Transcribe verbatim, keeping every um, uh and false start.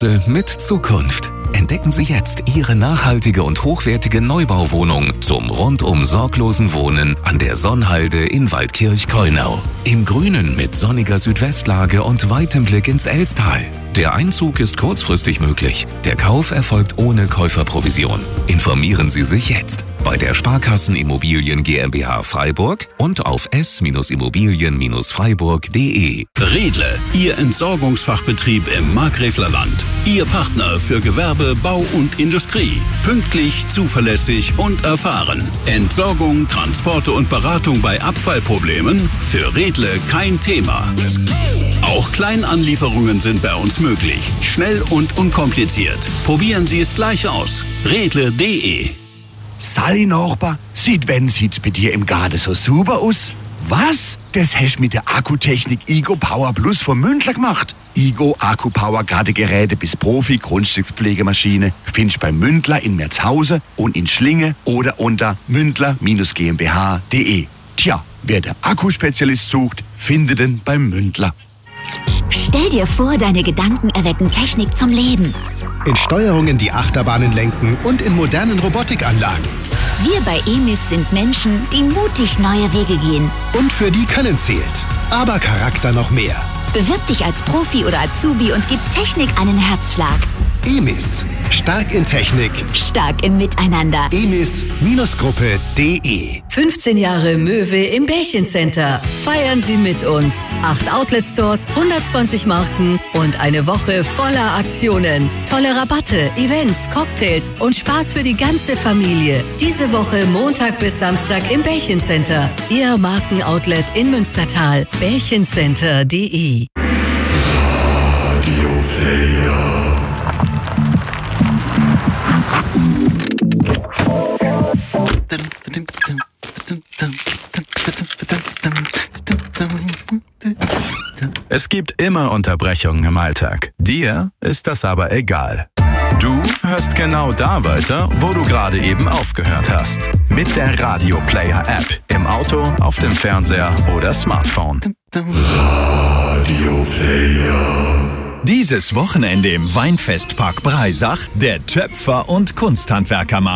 Mit Zukunft. Entdecken Sie jetzt Ihre nachhaltige und hochwertige Neubauwohnung zum rundum sorglosen Wohnen an der Sonnhalde in Waldkirch-Keunau. Im Grünen mit sonniger Südwestlage und weitem Blick ins Elstal. Der Einzug ist kurzfristig möglich. Der Kauf erfolgt ohne Käuferprovision. Informieren Sie sich jetzt bei der Sparkassen Immobilien GmbH Freiburg und auf s Immobilien Freiburg punkt de. Redle, Ihr Entsorgungsfachbetrieb im Markgräflerland. Ihr Partner für Gewerbe, Bau und Industrie. Pünktlich, zuverlässig und erfahren. Entsorgung, Transporte und Beratung bei Abfallproblemen? Für Redle kein Thema. Auch Kleinanlieferungen sind bei uns möglich. Schnell und unkompliziert. Probieren Sie es gleich aus. Redle punkt de. Sally Nachbar, sieht wenn sieht's bei dir im Garten so super aus? Was? Das hast mit der Akkutechnik Igo Power Plus vom Mündler gemacht. Igo Akku Power Gartengeräte bis Profi Grundstückspflegemaschine findest bei Mündler in Merzhausen und in Schlinge oder unter mündler GmbH punkt de. Tja, wer der Akkuspezialist sucht, findet den beim Mündler. Stell dir vor, deine Gedanken erwecken Technik zum Leben. In Steuerungen die Achterbahnen lenken und in modernen Robotikanlagen. Wir bei E M I S sind Menschen, die mutig neue Wege gehen. Und für die Können zählt. Aber Charakter noch mehr. Bewirb dich als Profi oder Azubi und gib Technik einen Herzschlag. E M I S. Stark in Technik. Stark im Miteinander. E M I S Gruppe punkt de. fünfzehn Jahre Möwe im Bärchencenter. Feiern Sie mit uns. Acht Outlet-Stores, hundertzwanzig Marken und eine Woche voller Aktionen. Tolle Rabatte, Events, Cocktails und Spaß für die ganze Familie. Diese Woche Montag bis Samstag im Bärchencenter. Ihr Markenoutlet in Münstertal. Bärchencenter punkt de. Radio Player. Es gibt immer Unterbrechungen im Alltag. Dir ist das aber egal. Du hörst genau da weiter, wo du gerade eben aufgehört hast. Mit der Radio Player App. Im Auto, auf dem Fernseher oder Smartphone. Radio Player. Dieses Wochenende im Weinfestpark Breisach der Töpfer- und Kunsthandwerkermarkt.